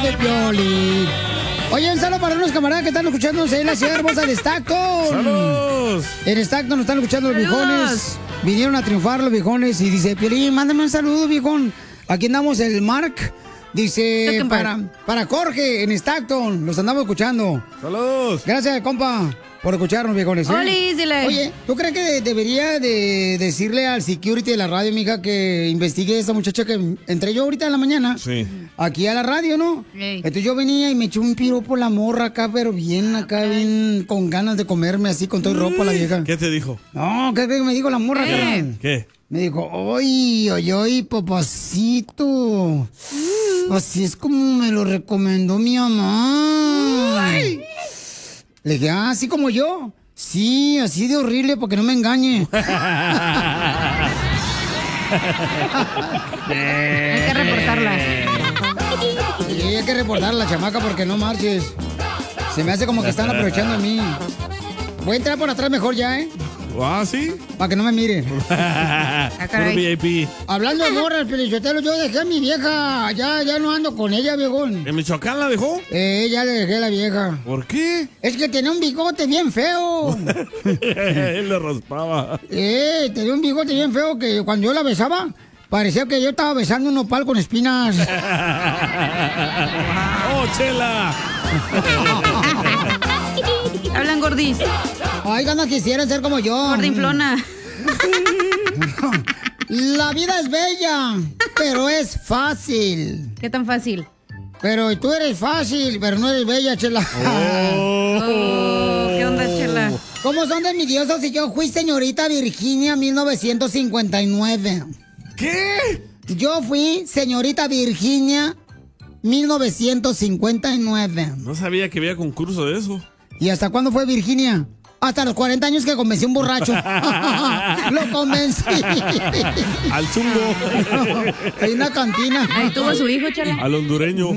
de Piolín. Oye, un saludo para unos camaradas que están escuchándonos en la ciudad hermosa de Stockton. ¡Saludos! En Stockton nos están escuchando los viejones. Vinieron a triunfar los viejones y dice, Piolín, mándame un saludo, viejón. Aquí andamos el Mark. Dice, para Jorge en Stockton. Los andamos escuchando. ¡Saludos! Gracias, compa, por escucharnos, viejones. Dile. Oye, ¿tú crees que debería de decirle al security de la radio, mija, que investigue a esa muchacha que entré yo ahorita en la mañana? Sí. Aquí a la radio, ¿no? Entonces yo venía y me eché un piropo la morra acá, pero bien acá, bien con ganas de comerme así con toda ropa la vieja. ¿Qué te dijo? No, ¿qué me dijo la morra? ¿Qué? Me dijo, oy, papacito. Así es como me lo recomendó mi mamá. Le dije, así como yo. Sí, así de horrible, porque no me engañe. Hay que reportarla. Sí, hay que reportar a la chamaca porque no marches. Se me hace como que están aprovechando a mí. Voy a entrar por atrás mejor ya, ¿eh? ¿Ah, sí? Para que no me mire. Puro VIP. Hablando de morras, Pelichotelo, yo dejé a mi vieja. Ya no ando con ella, viejón. ¿En Michoacán la dejó? Ya le dejé a la vieja. ¿Por qué? Es que tenía un bigote bien feo. Él le raspaba. Tenía un bigote bien feo que cuando yo la besaba, parecía que yo estaba besando un nopal con espinas. ¡Oh, Chela! Hablan gordis. Ay, ganas quisieran ser como yo. Gordinflona. La vida es bella, pero es fácil. ¿Qué tan fácil? Pero tú eres fácil, pero no eres bella, Chela. ¿Qué onda, Chela? ¿Cómo son de envidiosos si yo fui señorita Virginia 1959? ¿Qué? Yo fui señorita Virginia 1959. No sabía que había concurso de eso. ¿Y hasta cuándo fue Virginia? Hasta los 40 años que convencí a un borracho. Lo convencí. Al chungo. Hay una cantina. Ahí tuvo a su hijo, Chela. Al hondureño.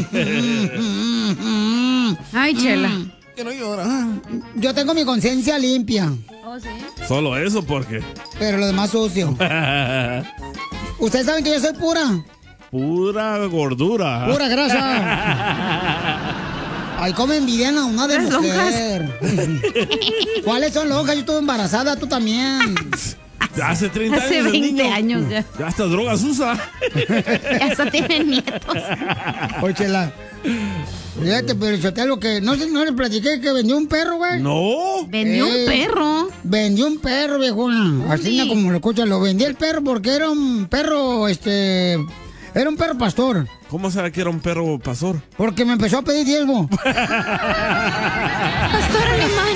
Ay, Chela. Que no llora. Yo tengo mi conciencia limpia. Oh, ¿sí? Solo eso, ¿por qué? Pero lo demás sucio. Ustedes saben que yo soy pura. Pura gordura. Pura grasa. Ay, cómo envidian a una de mujer. ¿Cuáles son lonjas? Yo estuve embarazada, tú también. Hace 30 años. Hace 20 años ya. Ya hasta drogas usa. Ya hasta tienen nietos. Oye, Chela. Fíjate, pero yo te lo que no le platiqué que vendió un perro, güey. No. ¿Vendió un perro? Vendió un perro, viejona. Así como lo escuchan, lo vendí el perro porque era un perro, era un perro pastor. ¿Cómo sabe que era un perro pastor? Porque me empezó a pedir diezmo. Pastor alemán.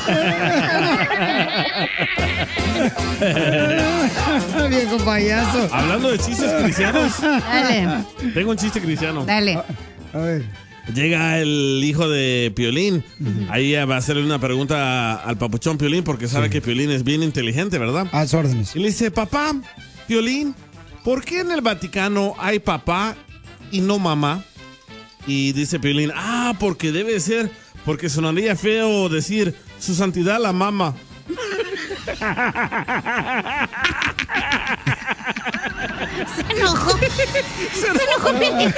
Viejo payaso. Hablando de chistes cristianos. Dale. Tengo un chiste cristiano. Dale. A ver. Llega el hijo de Piolín. Ahí va a hacerle una pregunta al papuchón Piolín porque sabe que Piolín es bien inteligente, ¿verdad? A sus órdenes. Y le dice, papá, Piolín, ¿por qué en el Vaticano hay papá y no mamá? Y dice Piolín, porque debe ser, porque sonaría feo decir su santidad la mama. Se enojó. Se enojó, Piolín.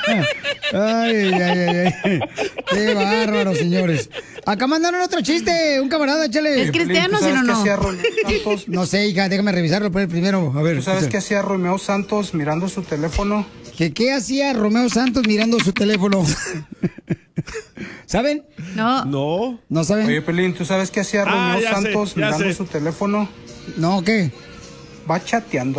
Ay. Qué bárbaro, señores. Acá mandaron otro chiste, un camarada, échale. ¿Es cristiano, si no? No sé, hija, déjame revisarlo primero. A ver. ¿Tú sabes qué hacía Romeo Santos mirando su teléfono? ¿Qué hacía Romeo Santos mirando su teléfono? ¿Saben? No. ¿No saben? Oye, Pelín, ¿tú sabes qué hacía Romeo Santos mirando su teléfono? No, ¿qué? Va chateando.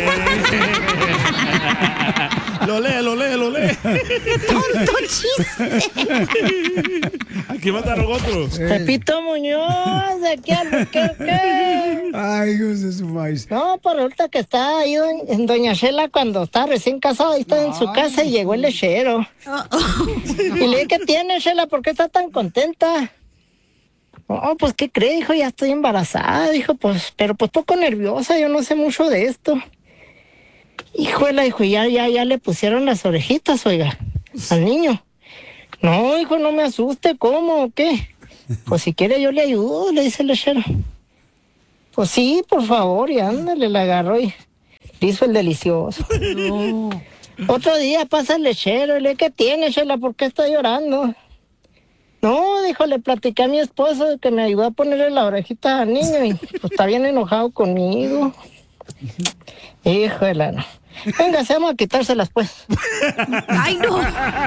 Lo lee. Tonto chiste. Aquí mandaron otros. Pepito Muñoz, de aquí al ¿qué? Ay, Dios de su maíz. No, pues resulta que está ahí en Doña Shela cuando está recién casada, ahí está en su casa y llegó el lechero. Y le dije, ¿qué tiene, Shela? ¿Por qué está tan contenta? Oh, pues, ¿qué cree? Dijo, ya estoy embarazada. Dijo, pues, pero pues poco nerviosa, yo no sé mucho de esto. Híjole, dijo, ya le pusieron las orejitas, oiga, al niño. No, hijo, no me asuste, ¿cómo o qué? Pues si quiere yo le ayudo, le dice el lechero. Pues sí, por favor, y ándale, la agarró y le hizo el delicioso. No. Otro día pasa el lechero y le dice, ¿qué tiene, Chela? ¿Por qué está llorando? No, dijo, le platicé a mi esposo que me ayudó a ponerle la orejita al niño y pues está bien enojado conmigo. Híjole, no. Venga, se vamos a quitárselas, pues. ¡Ay, no!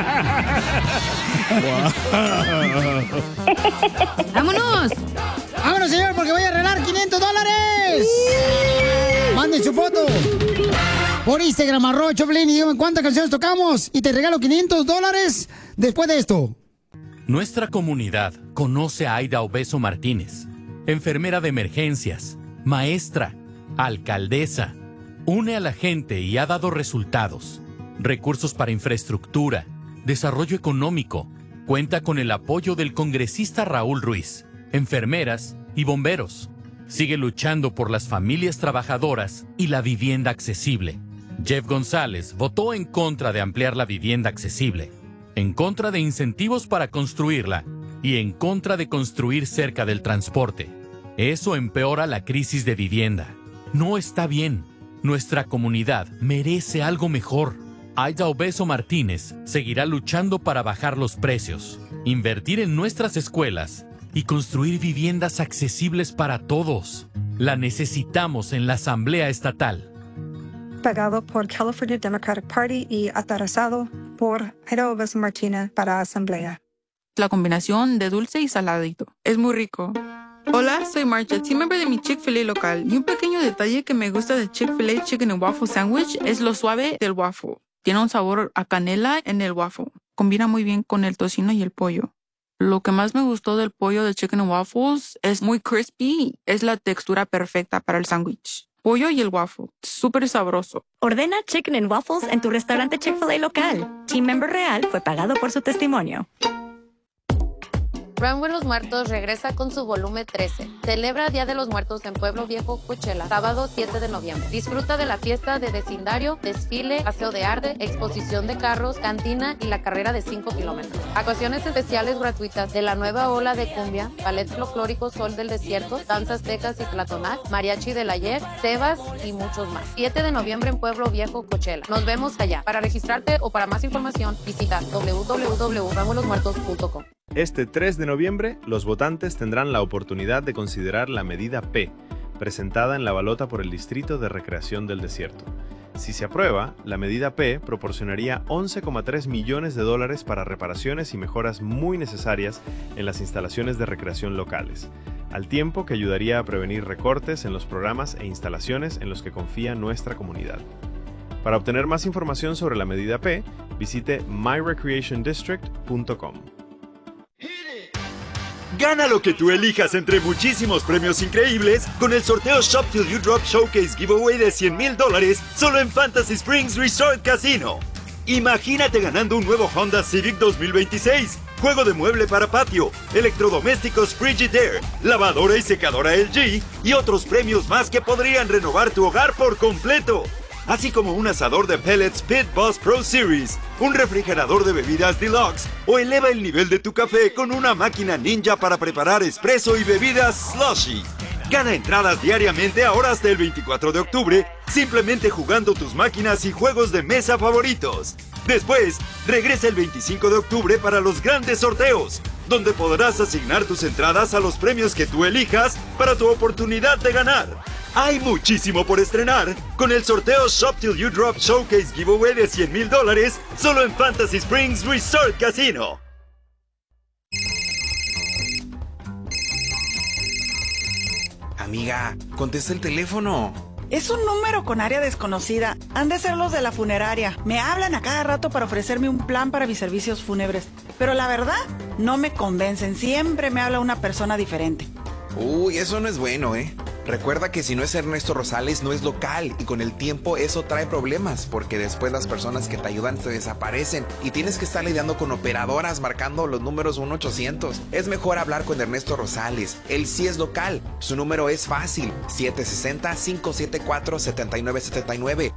¡Vámonos! ¡Vámonos, señor, porque voy a arreglar $500! ¡Manden su foto! Por Instagram, @Choplin, y díganme cuántas canciones tocamos y te regalo $500 después de esto. Nuestra comunidad conoce a Aida Obeso Martínez, enfermera de emergencias, maestra, alcaldesa. Une a la gente y ha dado resultados. Recursos para infraestructura, desarrollo económico. Cuenta con el apoyo del congresista Raúl Ruiz, enfermeras y bomberos. Sigue luchando por las familias trabajadoras y la vivienda accesible. Jeff González votó en contra de ampliar la vivienda accesible, en contra de incentivos para construirla y en contra de construir cerca del transporte. Eso empeora la crisis de vivienda. No está bien. Nuestra comunidad merece algo mejor. Aida Obeso Martínez seguirá luchando para bajar los precios, invertir en nuestras escuelas y construir viviendas accesibles para todos. La necesitamos en la Asamblea Estatal. Pagado por California Democratic Party y aterrizado por Aida Obeso Martínez para Asamblea. La combinación de dulce y saladito. Es muy rico. Hola, soy Marcia, team member de mi Chick-fil-A local. Y un pequeño detalle que me gusta de Chick-fil-A Chicken and Waffle Sandwich es lo suave del waffle. Tiene un sabor a canela en el waffle. Combina muy bien con el tocino y el pollo. Lo que más me gustó del pollo de Chicken and Waffles es muy crispy. Es la textura perfecta para el sándwich. Pollo y el waffle. Súper sabroso. Ordena Chicken and Waffles en tu restaurante Chick-fil-A local. Team member real fue pagado por su testimonio. Rango de los Muertos regresa con su volumen 13. Celebra Día de los Muertos en Pueblo Viejo, Coachella, sábado 7 de noviembre. Disfruta de la fiesta de vecindario, desfile, paseo de arte, exposición de carros, cantina y la carrera de 5 kilómetros. Actuaciones especiales gratuitas de la nueva ola de cumbia, ballet folclórico Sol del Desierto, danzas tecas y platonac, mariachi del ayer, Sebas y muchos más. 7 de noviembre en Pueblo Viejo, Coachella. Nos vemos allá. Para registrarte o para más información, visita www.rangodelosmuertos.com. Este 3 de noviembre, los votantes tendrán la oportunidad de considerar la medida P, presentada en la balota por el Distrito de Recreación del Desierto. Si se aprueba, la medida P proporcionaría $11,3 millones para reparaciones y mejoras muy necesarias en las instalaciones de recreación locales, al tiempo que ayudaría a prevenir recortes en los programas e instalaciones en los que confía nuestra comunidad. Para obtener más información sobre la medida P, visite myrecreationdistrict.com. Gana lo que tú elijas entre muchísimos premios increíbles con el sorteo Shop Till You Drop Showcase Giveaway de $100,000 solo en Fantasy Springs Resort Casino. Imagínate ganando un nuevo Honda Civic 2026, juego de mueble para patio, electrodomésticos Frigidaire, lavadora y secadora LG y otros premios más que podrían renovar tu hogar por completo. Así como un asador de pellets Pit Boss Pro Series, un refrigerador de bebidas deluxe o eleva el nivel de tu café con una máquina ninja para preparar espresso y bebidas slushy. Gana entradas diariamente ahora hasta el 24 de octubre, simplemente jugando tus máquinas y juegos de mesa favoritos. Después, regresa el 25 de octubre para los grandes sorteos, donde podrás asignar tus entradas a los premios que tú elijas para tu oportunidad de ganar. Hay muchísimo por estrenar con el sorteo Shop Till You Drop Showcase Giveaway de $100,000 solo en Fantasy Springs Resort Casino. Amiga, contesta el teléfono. Es un número con área desconocida. Han de ser los de la funeraria. Me hablan a cada rato para ofrecerme un plan para mis servicios fúnebres. Pero la verdad, no me convencen. Siempre me habla una persona diferente. Uy, eso no es bueno, ¿eh? Recuerda que si no es Ernesto Rosales, no es local. Y con el tiempo eso trae problemas, porque después las personas que te ayudan se desaparecen y tienes que estar lidiando con operadoras marcando los números 1-800. Es mejor hablar con Ernesto Rosales. Él sí es local. Su número es fácil: 760-574-7979.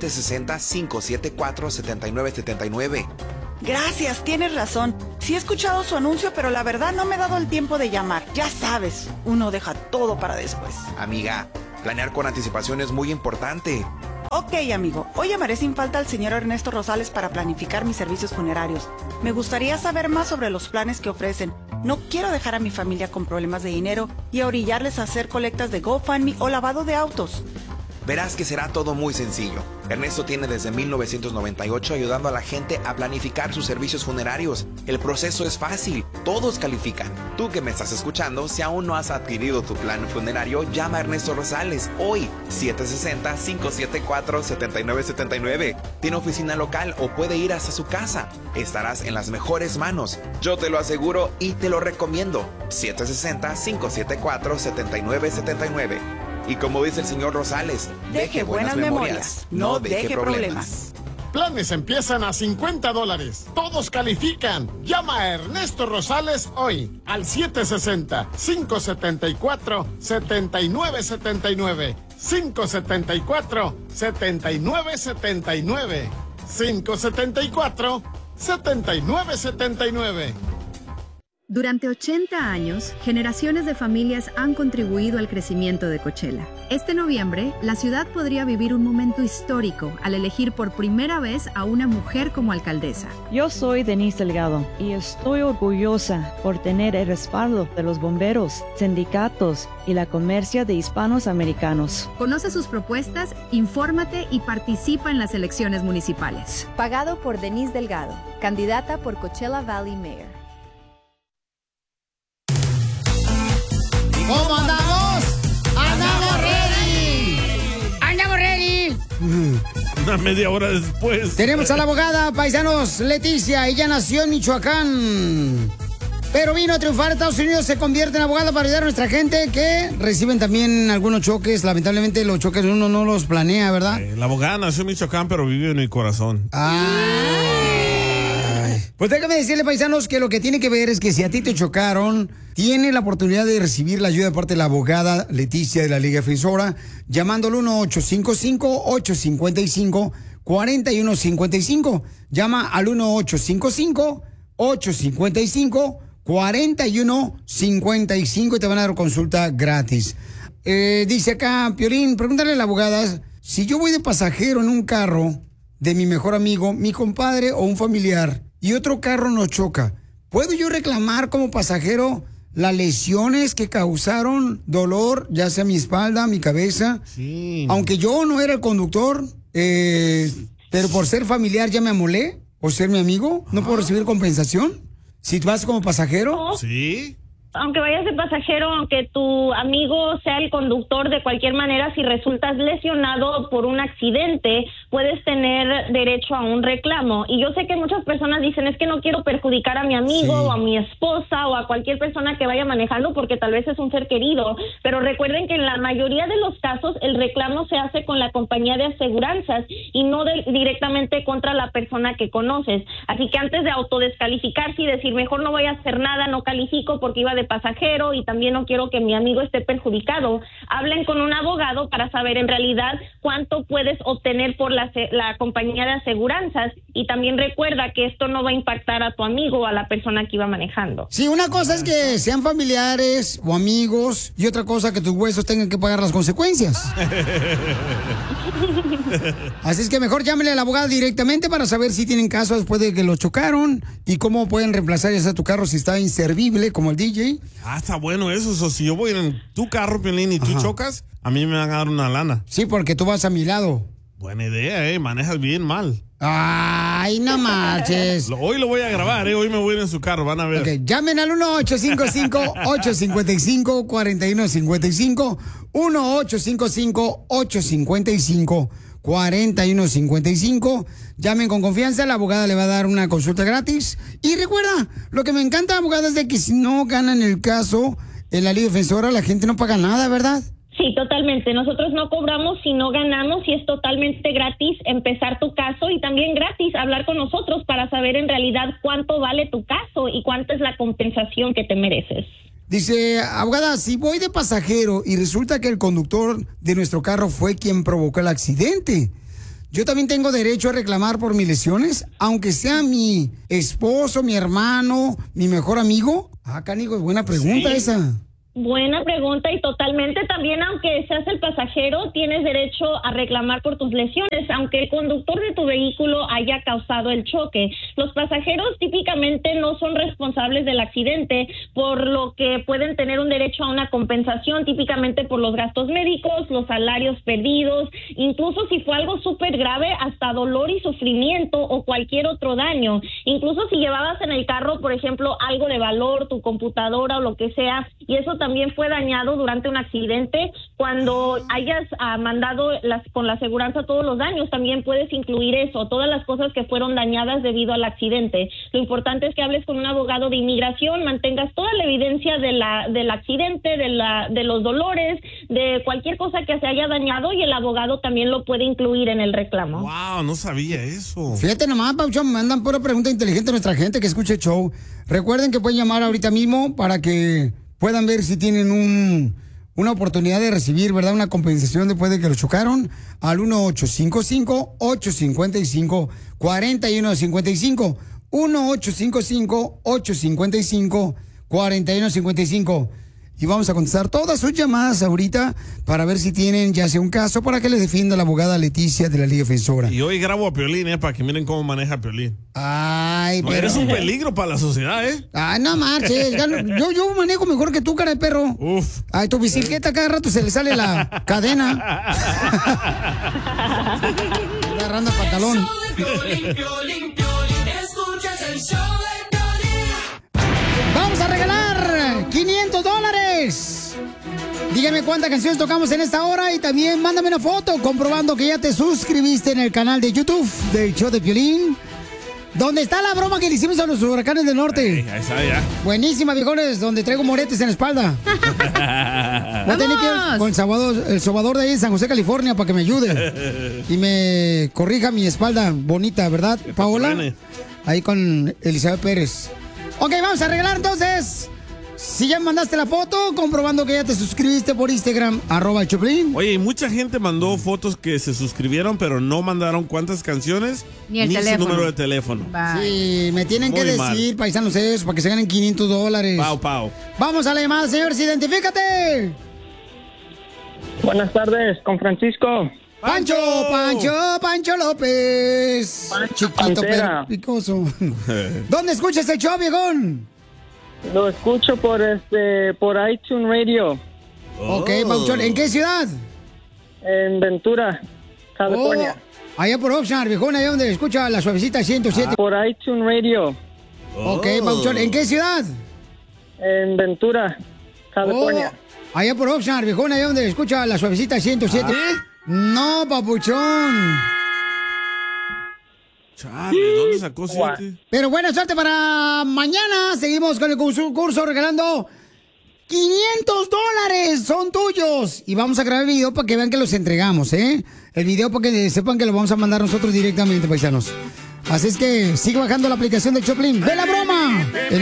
760-574-7979. Gracias, tienes razón. Sí he escuchado su anuncio, pero la verdad no me he dado el tiempo de llamar. Ya sabes, uno deja todo para después. Amiga, planear con anticipación es muy importante. Ok, amigo, hoy llamaré sin falta al señor Ernesto Rosales para planificar mis servicios funerarios. Me gustaría saber más sobre los planes que ofrecen. No quiero dejar a mi familia con problemas de dinero y a orillarles a hacer colectas de GoFundMe o lavado de autos. Verás que será todo muy sencillo. Ernesto tiene desde 1998 ayudando a la gente a planificar sus servicios funerarios. El proceso es fácil, todos califican. Tú que me estás escuchando, si aún no has adquirido tu plan funerario, llama a Ernesto Rosales hoy, 760-574-7979. Tiene oficina local o puede ir hasta su casa. Estarás en las mejores manos. Yo te lo aseguro y te lo recomiendo. 760-574-7979. Y como dice el señor Rosales, deje buenas memorias, no deje problemas. Planes empiezan a $50. Todos califican. Llama a Ernesto Rosales hoy al 760-574-7979. 574-7979. 574-7979. Durante 80 años, generaciones de familias han contribuido al crecimiento de Coachella. Este noviembre, la ciudad podría vivir un momento histórico al elegir por primera vez a una mujer como alcaldesa. Yo soy Denise Delgado y estoy orgullosa por tener el respaldo de los bomberos, sindicatos y la comercia de hispanos americanos. Conoce sus propuestas, infórmate y participa en las elecciones municipales. Pagado por Denise Delgado, candidata por Coachella Valley Mayor. ¿Cómo andamos? ¡Andamos ready! ¡Andamos ready! Una media hora después. Tenemos a la abogada, paisanos, Leticia. Ella nació en Michoacán, pero vino a triunfar en Estados Unidos. Se convierte en abogada para ayudar a nuestra gente que reciben también algunos choques. Lamentablemente los choques uno no los planea, ¿verdad? La abogada nació en Michoacán, pero vive en mi corazón. Pues déjame decirle, paisanos, que lo que tiene que ver es que si a ti te chocaron, tiene la oportunidad de recibir la ayuda de parte de la abogada Leticia de la Liga Defensora, llamándolo 1-855-855-4155. Llama al 1-855-855-4155 y te van a dar consulta gratis. Dice acá, Piolín, pregúntale a la abogada, si yo voy de pasajero en un carro de mi mejor amigo, mi compadre o un familiar, y otro carro nos choca, ¿puedo yo reclamar como pasajero las lesiones que causaron dolor, ya sea mi espalda, mi cabeza? Sí. Aunque yo no era el conductor, pero por ser familiar ya me amolé, o ser mi amigo, ¿no puedo recibir compensación? Si vas como pasajero. Sí. Aunque vayas de pasajero, aunque tu amigo sea el conductor, de cualquier manera, si resultas lesionado por un accidente, puedes tener derecho a un reclamo. Y yo sé que muchas personas dicen, es que no quiero perjudicar a mi amigo o a mi esposa o a cualquier persona que vaya manejando porque tal vez es un ser querido. Pero recuerden que en la mayoría de los casos el reclamo se hace con la compañía de aseguranzas y no directamente contra la persona que conoces. Así que antes de autodescalificarse y decir, mejor no voy a hacer nada, no califico porque iba de pasajero y también no quiero que mi amigo esté perjudicado, hablen con un abogado para saber en realidad cuánto puedes obtener por la compañía de aseguranzas, y también recuerda que esto no va a impactar a tu amigo o a la persona que iba manejando. Sí, una cosa es que sean familiares o amigos y otra cosa que tus huesos tengan que pagar las consecuencias. Así es que mejor llámenle a la abogada directamente para saber si tienen caso después de que lo chocaron y cómo pueden reemplazar ya sea tu carro si está inservible como el DJ. Está bueno eso. Si yo voy en tu carro, Piolín, y tú chocas, a mí me van a dar una lana. Sí, porque tú vas a mi lado. Buena idea, manejas bien mal. Ay, no marches. Hoy lo voy a grabar, hoy me voy a ir en su carro, van a ver. Okay, llamen al 1-855-855-4155, 1-855-855-4155. Llamen con confianza, la abogada le va a dar una consulta gratis. Y recuerda, lo que me encanta, abogada, es de que si no ganan el caso en la Liga Defensora, la gente no paga nada, ¿verdad? Sí, totalmente. Nosotros no cobramos si no ganamos y es totalmente gratis empezar tu caso y también gratis hablar con nosotros para saber en realidad cuánto vale tu caso y cuánto es la compensación que te mereces. Dice, abogada, si voy de pasajero y resulta que el conductor de nuestro carro fue quien provocó el accidente, ¿yo también tengo derecho a reclamar por mis lesiones, aunque sea mi esposo, mi hermano, mi mejor amigo? Ah, canijo, buena pregunta esa. Buena pregunta y totalmente también, aunque seas el pasajero, tienes derecho a reclamar por tus lesiones, aunque el conductor de tu vehículo haya causado el choque. Los pasajeros típicamente no son responsables del accidente, por lo que pueden tener un derecho a una compensación, típicamente por los gastos médicos, los salarios perdidos, incluso si fue algo súper grave, hasta dolor y sufrimiento o cualquier otro daño. Incluso si llevabas en el carro, por ejemplo, algo de valor, tu computadora o lo que sea, y eso también fue dañado durante un accidente, cuando hayas mandado con la aseguranza todos los daños, también puedes incluir eso, todas las cosas que fueron dañadas debido al accidente. Lo importante es que hables con un abogado de inmigración, mantengas toda la evidencia del accidente, de los dolores, de cualquier cosa que se haya dañado, y el abogado también lo puede incluir en el reclamo. Wow, no sabía eso. Fíjate nomás, Pauchón, me mandan pura pregunta inteligente a nuestra gente que escuche el show. Recuerden que pueden llamar ahorita mismo para que puedan ver si tienen una oportunidad de recibir, ¿verdad?, una compensación después de que lo chocaron, al 1-855-855-4155. 1-855-855-4155. Y vamos a contestar todas sus llamadas ahorita para ver si tienen ya sea un caso para que les defienda la abogada Leticia de la Liga Defensora. Y hoy grabo a Piolín, para que miren cómo maneja a Piolín. Ay, no, pero... eres un peligro para la sociedad, ¿eh? Ay, no marches. Yo manejo mejor que tú, cara de perro. Uf. Ay, tu bicicleta cada rato se le sale la cadena. Agarrando el pantalón. Vamos a regalar $500. Dígame cuántas canciones tocamos en esta hora y también mándame una foto comprobando que ya te suscribiste en el canal de YouTube del show de Piolín, donde está la broma que le hicimos a los huracanes del norte. Ahí está ya. Buenísima, viejones, donde traigo moretes en la espalda. Voy a tener que ir con el sobador de ahí en San José, California, para que me ayude y me corrija mi espalda bonita, ¿verdad, Paola? Ahí con Elizabeth Pérez. Ok, vamos a regalar entonces. Si ya mandaste la foto, comprobando que ya te suscribiste por Instagram, @Choplin. Oye, y mucha gente mandó fotos que se suscribieron, pero no mandaron cuántas canciones ni el teléfono. Su número de teléfono. Bye. Sí, me tienen que decir, paisanos, eso, para que se ganen $500. Pau. Vamos a la llamada, señores, identifícate. Buenas tardes, con Francisco. Pancho López. Chiquito pero picoso. ¿Dónde escuchas el show, viejón? Lo escucho por iTunes Radio. Ok, Pauchón, ¿en qué ciudad? En Ventura, California. Allá por Oxnard, viejón, allá donde escucha la suavecita 107. Por iTunes Radio. Ok, Pauchón, ¿en qué ciudad? En Ventura, California. Allá por Oxnard, viejón, allá donde escucha la suavecita 107. No, papuchón. Chale, ¿dónde sacó 7? Pero buena suerte para mañana. Seguimos con el concurso regalando $500. Son tuyos. Y vamos a grabar el video para que vean que los entregamos, ¿eh? El video para que sepan que lo vamos a mandar nosotros directamente, paisanos. Así es que sigue bajando la aplicación de Choplin. ¡Ve la broma!